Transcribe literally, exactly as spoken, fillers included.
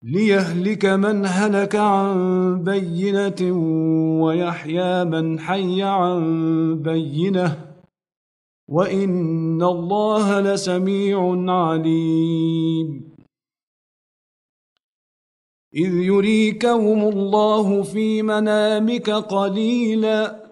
ليهلك من هلك عن بينة ويحيى من حي عن بينة وإن الله لسميع عليم إذ يريكهم الله في منامك قليلاً